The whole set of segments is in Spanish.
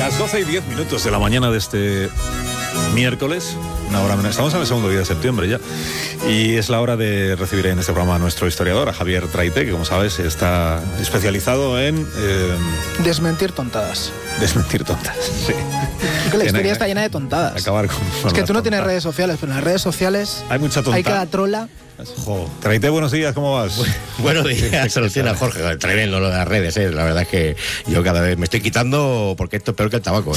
Las 12:10 de la mañana de este miércoles, una hora menos. Estamos en el segundo día de septiembre ya. Y es la hora de recibir en este programa a nuestro historiador, a Javier Traité, que como sabes está especializado en... desmentir tontadas. Desmentir tontas, sí. Es que la historia está llena de tontadas. Acabar con es que tú no tienes redes sociales, pero en las redes sociales hay mucha tonta. Hay cada trola. Jo. Traité, buenos días, ¿cómo vas? Buenos días, soluciona Jorge. Tremendo lo de las redes, La verdad es que yo cada vez me estoy quitando porque esto es peor que el tabaco,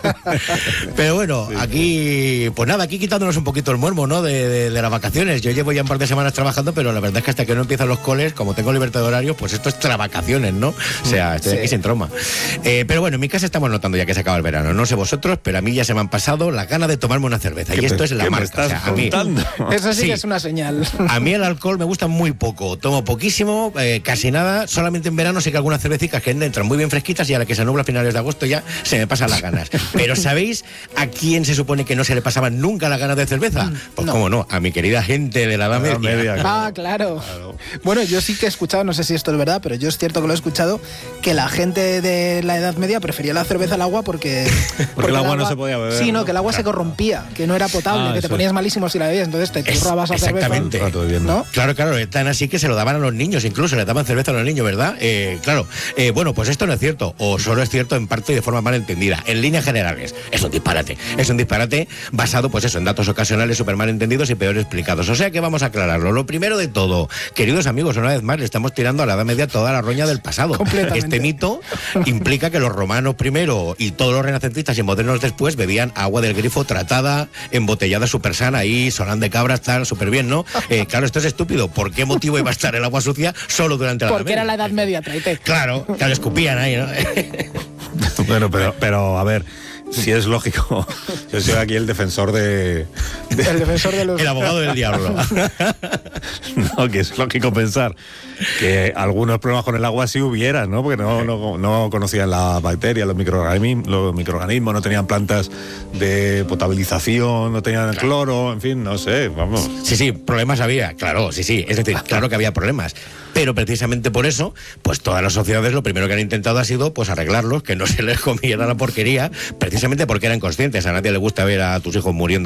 Pero bueno, sí, aquí, pues nada, aquí quitándonos un poquito el muermo, ¿no? De las vacaciones. Yo llevo ya un par de semanas trabajando, pero la verdad es que hasta que no empiezan los coles, como tengo libertad de horario, pues esto es travacaciones, ¿no? O sea, estoy aquí sin trauma. Pero bueno, en mi casa estamos notando ya que se acaba el verano. No sé vosotros, pero a mí ya se me han pasado las ganas de tomarme una cerveza. Y esto es la marca. O sea, a mí, eso sí que es una señal. A mí el alcohol me gusta muy poco, tomo poquísimo, casi nada, solamente en verano sé que algunas cervecitas que entran muy bien fresquitas y a la que se nubla a finales de agosto ya se me pasan las ganas. Pero ¿sabéis a quién se supone que no se le pasaban nunca las ganas de cerveza? Pues no. Cómo no, a mi querida gente de la Edad Media. Claro. Bueno, yo sí que he escuchado, no sé si esto es verdad, pero yo es cierto que lo he escuchado, que la gente de la Edad Media prefería la cerveza al agua porque el agua no se podía beber. Sí, no, que el agua se corrompía, que no era potable, que te ponías malísimo si la bebías, entonces te currabas a cerveza. Exactamente. ¿No? Claro, tan así que se lo daban a los niños, incluso le daban cerveza a los niños, ¿verdad? Bueno, pues esto no es cierto, o solo es cierto en parte y de forma mal entendida. En líneas generales, es un disparate basado, pues eso, en datos ocasionales súper mal entendidos y peor explicados. O sea que vamos a aclararlo. Lo primero de todo, queridos amigos, una vez más le estamos tirando a la Edad Media toda la roña del pasado. Este mito implica que los romanos primero y todos los renacentistas y modernos después bebían agua del grifo tratada, embotellada súper sana, ahí, solán de cabras, tal, súper bien, ¿no? Claro, esto es estúpido. ¿Por qué motivo iba a estar el agua sucia solo durante la Edad Media? Porque era la Edad Media, Traité. Claro, escupían ahí, ¿no? Bueno, pero a ver, si es lógico. Yo soy aquí el defensor de El abogado del diablo. No, que es lógico pensar que algunos problemas con el agua sí hubiera, ¿no? Porque no conocían la bacteria, los microorganismos, no tenían plantas de potabilización, no tenían cloro, en fin, no sé, vamos. Sí, problemas había, claro, sí. Es decir, claro que había problemas. Pero precisamente por eso, pues todas las sociedades lo primero que han intentado ha sido pues arreglarlos, que no se les comiera la porquería, precisamente porque eran conscientes. A nadie le gusta ver a tus hijos muriendo